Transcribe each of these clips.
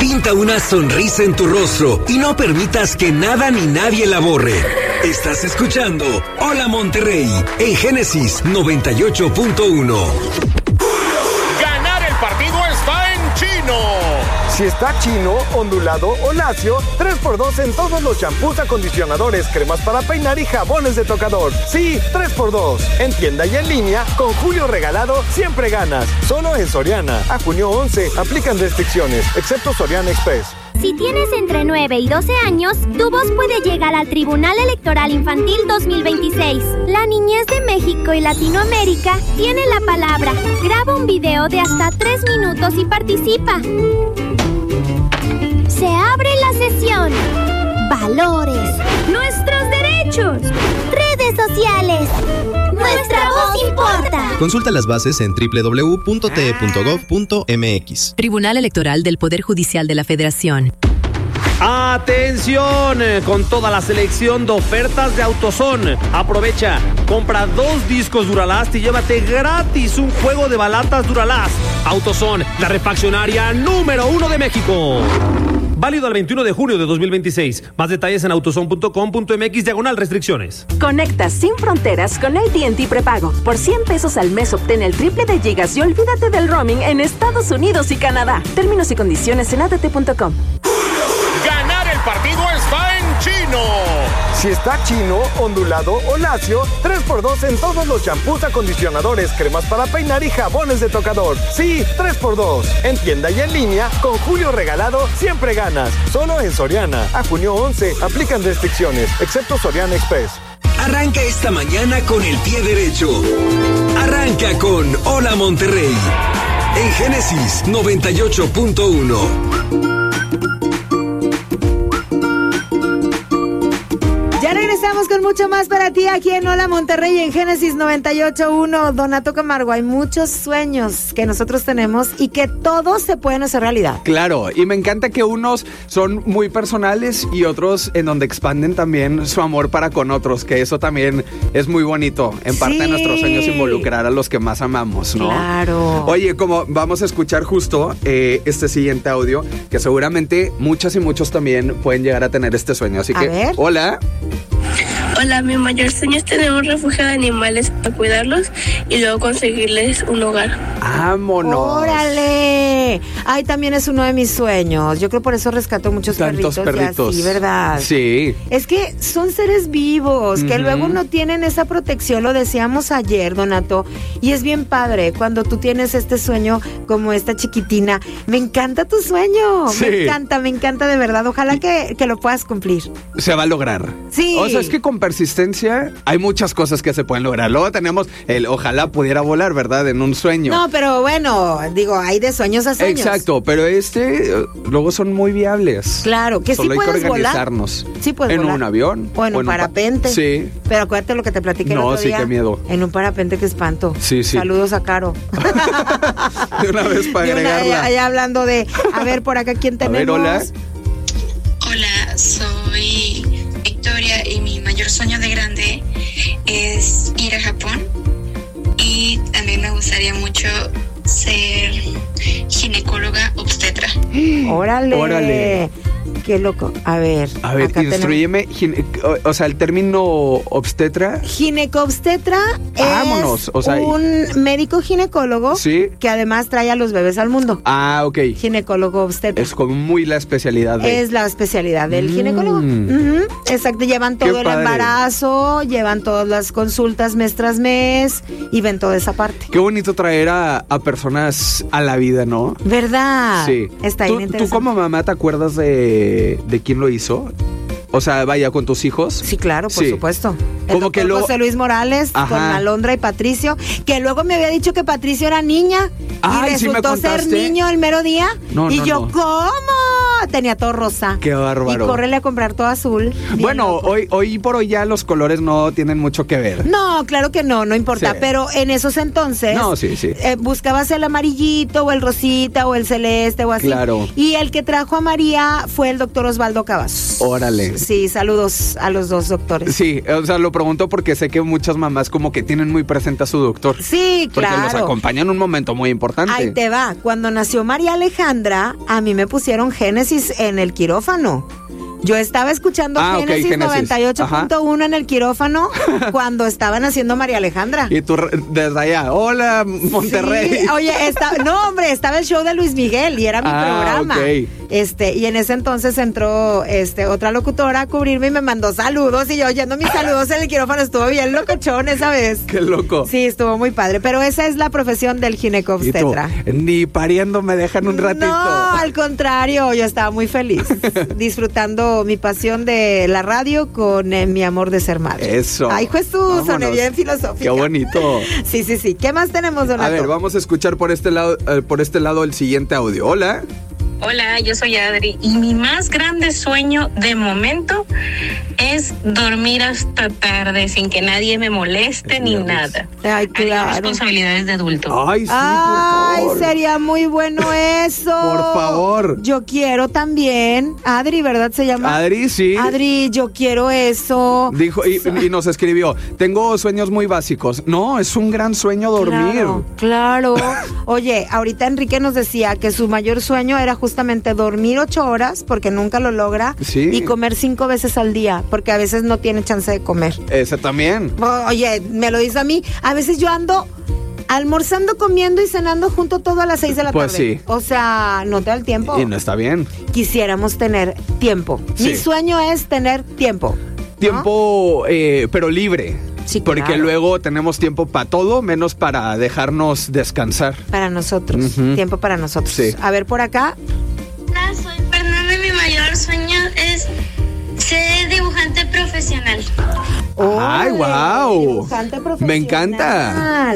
Pinta una sonrisa en tu rostro y no permitas que nada ni nadie la borre. Estás escuchando Hola Monterrey en Génesis 98.1. Ganar el partido está en Chino. Si está chino, ondulado o lacio, 3x2 en todos los champús, acondicionadores, cremas para peinar y jabones de tocador. Sí, 3x2. En tienda y en línea, con Julio Regalado, siempre ganas. Solo en Soriana. A junio 11, aplican restricciones, excepto Soriana Express. Si tienes entre 9 y 12 años, tu voz puede llegar al Tribunal Electoral Infantil 2026. La niñez de México y Latinoamérica tiene la palabra. Graba un video de hasta 3 minutos y participa. Se abre la sesión. Valores. Nuestros derechos. Redes sociales. Nuestra voz importa. Consulta las bases en www.te.gov.mx. Tribunal Electoral del Poder Judicial de la Federación. ¡Atención! Con toda la selección de ofertas de AutoZone. Aprovecha, compra 2 discos Duralast y llévate gratis un juego de balatas Duralast. AutoZone, la refaccionaria número 1 de México. Válido al 21 de junio de 2026. Más detalles en autozone.com.mx/restricciones. Conecta sin fronteras con AT&T Prepago. Por 100 pesos al mes obtén el triple de gigas y olvídate del roaming en Estados Unidos y Canadá. Términos y condiciones en att.com. Ganar el partido está en Chino. Si está chino, ondulado o lacio, 3x2 en todos los champús, acondicionadores, cremas para peinar y jabones de tocador. Sí, 3x2. En tienda y en línea, con Julio Regalado, siempre ganas. Solo en Soriana. A junio 11, aplican restricciones, excepto Soriana Express. Arranca esta mañana con el pie derecho. Arranca con Hola Monterrey en Génesis 98.1. Ya regresamos con mucho más para ti aquí en Hola Monterrey en Génesis 98.1. Donato Camargo, hay muchos sueños que nosotros tenemos y que todos se pueden hacer realidad. Claro, y me encanta que unos son muy personales y otros en donde expanden también su amor para con otros, que eso también es muy bonito. En parte de nuestros sueños involucrar a los que más amamos, ¿no? Claro. Oye, como vamos a escuchar justo este siguiente audio, que seguramente muchas y muchos también pueden llegar a tener este sueño. Así que, ver. Hola. Hola, mi mayor sueño es tener un refugio de animales para cuidarlos y luego conseguirles un hogar. ¡Vámonos! ¡Órale! Ay, también es uno de mis sueños. Yo creo por eso rescato muchos tantos perritos. Y así, ¿verdad? Sí. Es que son seres vivos, que luego no tienen esa protección. Lo decíamos ayer, Donato, y es bien padre cuando tú tienes este sueño como esta chiquitina. Me encanta tu sueño. Sí. Me encanta de verdad. Ojalá que lo puedas cumplir. Se va a lograr. Sí. O sea, es que con persistencia hay muchas cosas que se pueden lograr. Luego tenemos el ojalá pudiera volar, ¿verdad? En un sueño. No, pero bueno, digo, hay de sueños a sueños. Exacto, pero luego son muy viables. Claro, que solo sí puedes hay que organizarnos. Volar. Sí puedes volar. En un avión. O en un parapente. Sí. Pero acuérdate lo que te platiqué el otro día. No, sí, qué miedo. En un parapente, qué espanto. Sí. Saludos a Caro. De una vez para agregarla. Ya hablando de, a ver, por acá, ¿quién tenemos? A ver, hola. Hola, soy Victoria y mi mayor sueño de grande es ir a Japón y también me gustaría mucho ser ginecóloga obstetra. Órale. Qué loco. A ver, instrúyeme. O sea, el término obstetra. Ginecobstetra Vámonos, es un médico ginecólogo que además trae a los bebés al mundo. Ah, ok. Ginecólogo obstetra. Es como muy la especialidad Es la especialidad del ginecólogo. Exacto, llevan todo el embarazo, llevan todas las consultas mes tras mes y ven toda esa parte. Qué bonito traer a personas a la vida, ¿no? ¿Verdad? Sí. Está bien interesante. ¿Tú como mamá te acuerdas de quién lo hizo? O sea, vaya, ¿con tus hijos? Sí, claro, por supuesto. Como que José Luis Morales, con Alondra y Patricio, que luego me había dicho que Patricio era niña. Ay, y resultó ser niño el mero día. No. ¿Cómo? tenía todo rosa. Qué bárbaro. Y córrele a comprar todo azul. Bueno, hoy por hoy ya los colores no tienen mucho que ver. No, claro que no importa. Sí. Pero en esos entonces, sí. Buscabas el amarillito o el rosita o el celeste o así. Claro. Y el que trajo a María fue el doctor Osvaldo Cavazos. Órale. Sí, saludos a los dos doctores. Sí, o sea, lo pregunto porque sé que muchas mamás como que tienen muy presente a su doctor. Sí, claro. Porque los acompaña en un momento muy importante. Ahí te va. Cuando nació María Alejandra, a mí me pusieron Génesis en el quirófano. Yo estaba escuchando Génesis 98.1 en el quirófano cuando estaban haciendo María Alejandra. Y tú desde allá, hola Monterrey. Sí, oye, estaba el show de Luis Miguel y era mi programa. Okay. Y en ese entonces entró otra locutora a cubrirme y me mandó saludos y yo oyendo mis saludos en el quirófano. Estuvo bien locochón esa vez. Qué loco. Sí, estuvo muy padre, pero esa es la profesión del ginecobstetra. Ni pariendo me dejan un ratito. No, al contrario, yo estaba muy feliz disfrutando mi pasión de la radio con mi amor de ser madre. Eso. Ay, Jesús, soné bien filosófica. Qué bonito. Sí. ¿Qué más tenemos, Donato? A ver, vamos a escuchar por este lado el siguiente audio. Hola. Hola, yo soy Adri y mi más grande sueño de momento es dormir hasta tarde sin que nadie me moleste ni nada. Ay, claro. Responsabilidades de adulto. Ay, sí, por favor. Sería muy bueno eso. Por favor. Yo quiero también. Adri, ¿verdad se llama? Adri, sí. Adri, yo quiero eso. Dijo y nos escribió, tengo sueños muy básicos. No, es un gran sueño dormir. Claro. Oye, ahorita Enrique nos decía que su mayor sueño era justamente dormir 8 horas, porque nunca lo logra, y comer 5 veces al día, porque a veces no tiene chance de comer. Ese también. Oye, me lo dice a mí. A veces yo ando almorzando, comiendo y cenando junto todo a las 6 de la tarde. Sí. O sea, no te da el tiempo. Y no está bien. Quisiéramos tener tiempo. Sí. Mi sueño es tener tiempo. Tiempo, pero libre. Sí, porque claro. luego tenemos tiempo para todo, menos para dejarnos descansar. Para nosotros. Tiempo para nosotros. Sí. A ver, por acá. Hola, soy Fernanda y mi mayor sueño es ser dibujante profesional. ¡Ay, wow! Me encanta.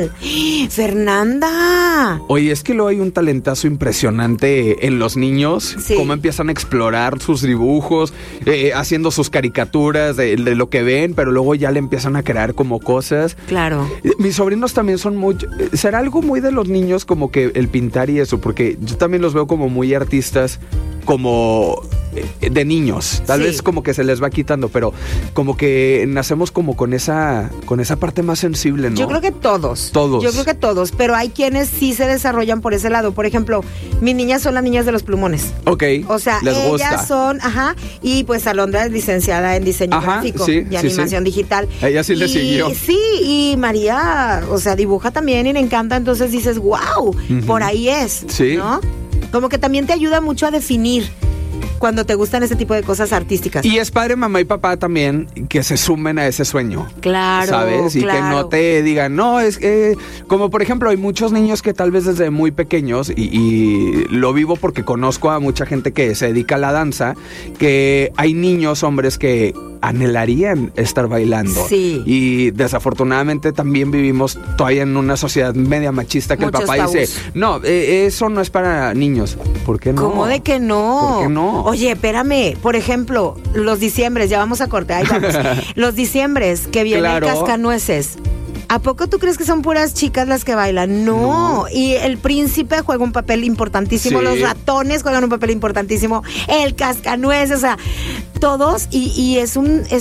Fernanda. Oye, es que luego hay un talentazo impresionante en los niños. Sí. Cómo empiezan a explorar sus dibujos, haciendo sus caricaturas de lo que ven, pero luego ya le empiezan a crear como cosas. Claro. Mis sobrinos también son muy... ¿Será algo muy de los niños como que el pintar y eso? Porque yo también los veo como muy artistas, como de niños. Tal vez como que se les va quitando, pero como que nacemos como con esa parte más sensible, ¿no? Yo creo que todos. Todos. Yo creo que todos, pero hay quienes sí se desarrollan por ese lado. Por ejemplo, mis niñas son las niñas de los plumones. Ok. O sea, les ellas gusta. Son, y pues Alondra es licenciada en diseño gráfico y animación digital. Ella sí le siguió. Sí, y María, o sea, dibuja también y le encanta, entonces dices, wow, por ahí es, ¿no? Como que también te ayuda mucho a definir cuando te gustan ese tipo de cosas artísticas. Y es padre mamá y papá también que se sumen a ese sueño. Claro, ¿sabes? Y que no te digan, no, es que... Como por ejemplo, hay muchos niños que tal vez desde muy pequeños, y lo vivo porque conozco a mucha gente que se dedica a la danza, que hay niños, hombres que anhelarían estar bailando. Sí. Y desafortunadamente también vivimos todavía en una sociedad media machista que muchos el papá tabús. dice, no, eso no es para niños. ¿Por qué no? ¿Cómo de que no? ¿Por qué no? Oye, espérame, por ejemplo, los diciembres, ya vamos a cortar, ahí vamos. Los diciembres que viene el cascanueces. ¿A poco tú crees que son puras chicas las que bailan? No. Y el príncipe juega un papel importantísimo, los ratones juegan un papel importantísimo, el cascanueces, o sea, todos, y es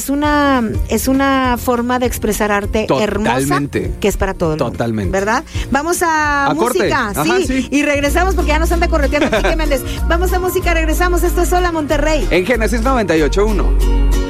una forma de expresar arte hermosa que es para todo el mundo, ¿verdad? Vamos a música, sí, y regresamos porque ya nos anda correteando Enrique Méndez. Vamos a música, regresamos, esto es Hola Monterrey. En Génesis 98.1.